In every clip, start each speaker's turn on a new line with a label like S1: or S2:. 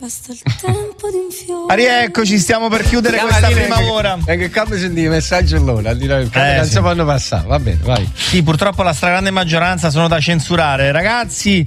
S1: Basta il tempo di un fiore.
S2: Rieccoci, stiamo per chiudere questa prima ora.
S3: E che cambio senti i messaggi allora? Non si fanno passare, va bene, vai.
S2: Sì, purtroppo la stragrande maggioranza sono da censurare. Ragazzi,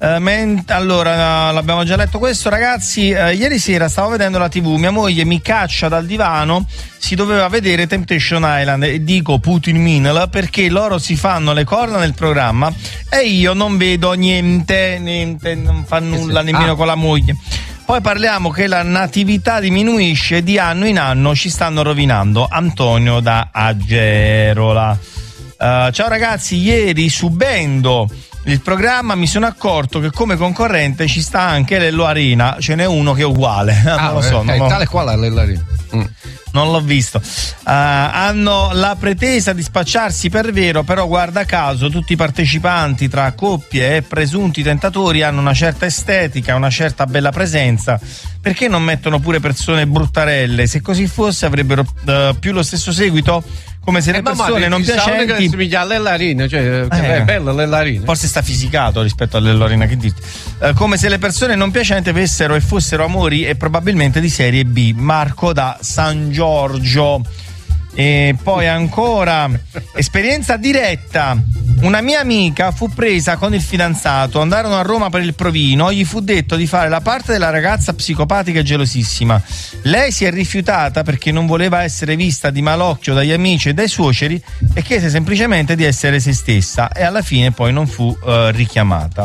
S2: allora, l'abbiamo già letto questo, ragazzi. Ieri sera stavo vedendo la TV, mia moglie mi caccia dal divano, si doveva vedere Temptation Island e dico Putin Minel perché loro si fanno le corna nel programma e io non vedo niente, non fa nulla nemmeno con la moglie. Poi parliamo che la natività diminuisce, di anno in anno ci stanno rovinando. Antonio da Agerola. Ciao ragazzi, ieri subendo il programma mi sono accorto che come concorrente ci sta anche Lello Arena, ce n'è uno che è uguale. Non lo so.
S3: Tale quale Lello Arena.
S2: Non l'ho visto. Hanno la pretesa di spacciarsi per vero, però guarda caso tutti i partecipanti tra coppie e presunti tentatori hanno una certa estetica, una certa bella presenza. Perché non mettono pure persone bruttarelle? Se così fosse avrebbero più lo stesso seguito? Come se le persone non piacenti.
S3: Che somiglia a Lellarina, cioè è bello Lellarina.
S2: Forse sta fisicato rispetto a Lellarina, che dirti. Come se le persone non piacenti avessero e fossero amori e probabilmente di serie B. Marco da San Giorgio. E poi ancora esperienza diretta. Una mia amica fu presa con il fidanzato, andarono a Roma per il provino, gli fu detto di fare la parte della ragazza psicopatica e gelosissima. Lei si è rifiutata perché non voleva essere vista di malocchio dagli amici e dai suoceri e chiese semplicemente di essere se stessa e alla fine poi non fu richiamata.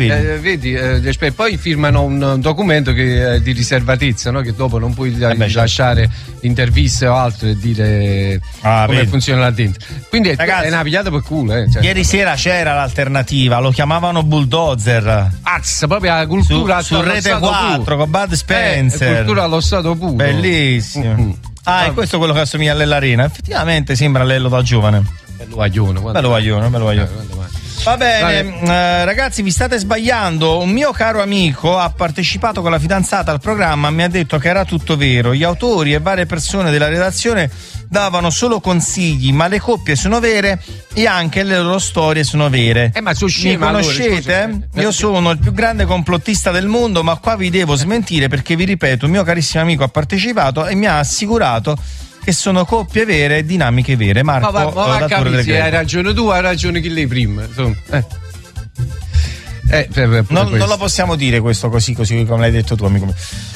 S3: Vedi, poi firmano un documento che è di riservatezza, no? Che dopo non puoi lasciare interviste o altro e dire come funziona là dentro. Quindi ragazzi, è una pigliata per culo. Cioè.
S2: Ieri sera c'era l'alternativa, lo chiamavano bulldozer.
S3: Proprio la cultura
S2: su Rete 4 puro. Con Bud Spencer.
S3: Cultura allo stato puro.
S2: Bellissimo. È questo quello che assomiglia a Lellarina. Effettivamente sembra Lello da giovane. Bello guaglione. Va bene, ragazzi, vi state sbagliando. Un mio caro amico ha partecipato con la fidanzata al programma, mi ha detto che era tutto vero. Gli autori e varie persone della redazione davano solo consigli, ma le coppie sono vere e anche le loro storie sono vere.
S3: Ma
S2: mi conoscete? Allora, io sono il più grande complottista del mondo, ma qua vi devo smentire perché vi ripeto, un mio carissimo amico ha partecipato e mi ha assicurato che sono coppie vere e dinamiche vere. Marco,
S3: hai ragione tu, hai ragione chi lei prima.
S2: Non lo possiamo dire questo così come l'hai detto tu, amico.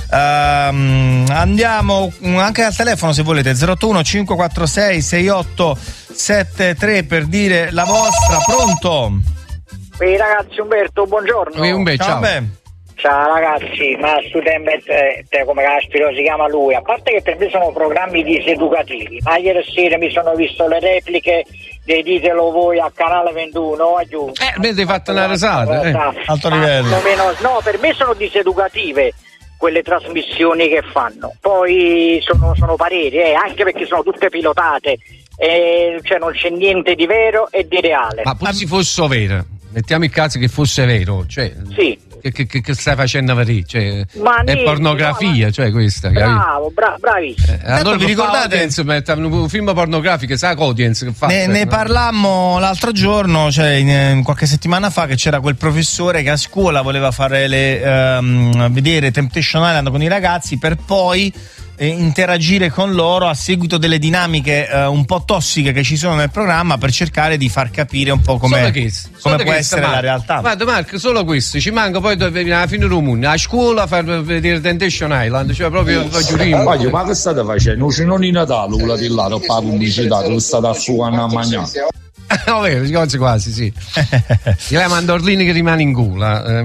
S2: Andiamo anche al telefono se volete, 081 546 6873 per dire la vostra. Pronto?
S4: Ehi ragazzi, Umberto, buongiorno.
S2: Ciao.
S4: Ciao ragazzi, ma su come caspito si chiama lui, a parte che per me sono programmi diseducativi, ma ieri sera mi sono visto le repliche dei Ditelo Voi a Canale 21 aggiungo.
S3: Avete fatto una risata,
S2: alto livello.
S4: No, per me sono diseducative quelle trasmissioni che fanno, poi sono pareri, anche perché sono tutte pilotate, cioè non c'è niente di vero e di reale.
S3: Ma pure se fosse vero, mettiamo il caso che fosse vero, cioè
S4: sì.
S3: Che stai facendo vedere? Cioè,
S4: è
S3: pornografia, cioè questa.
S4: Bravissimo.
S3: Allora vi ricordate un film pornografico, sa l'audience che fa?
S2: Ne parlammo l'altro giorno, cioè qualche settimana fa, che c'era quel professore che a scuola voleva fare vedere Temptation Island con i ragazzi per poi interagire con loro a seguito delle dinamiche un po' tossiche che ci sono nel programma per cercare di far capire un po' come può essere la realtà.
S3: Guarda Marco, solo questo, ci manca poi alla fine del mondo, a scuola far vedere Temptation Island, cioè proprio
S5: ma che state facendo? Non in Natale, quella di là, non fa pubblicità, dove state a fuoco a mangiare.
S3: Vero, quasi sì. Le mandorline che rimane in culo.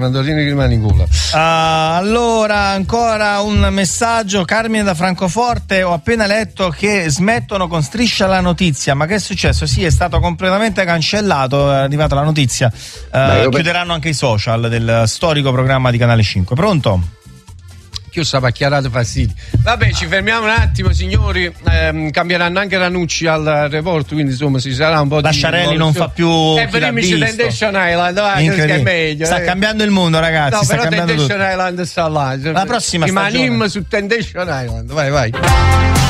S2: Allora, ancora un messaggio. Carmine da Francoforte, ho appena letto che smettono con Striscia la notizia. Ma che è successo? Sì, è stato completamente cancellato, è arrivata la notizia. Chiuderanno anche i social del storico programma di Canale 5. Pronto?
S3: Io stavo chiarato fastidio. Vabbè, ci fermiamo un attimo, signori. Cambieranno anche Ranucci al report, quindi insomma ci sarà un po'
S2: Lasciarelli non fa più
S3: Temptation Island, che è meglio.
S2: Sta cambiando il mondo, ragazzi.
S3: No, però Temptation Island sta là.
S2: La prossima
S3: rimaniamo su Temptation Island. Vai.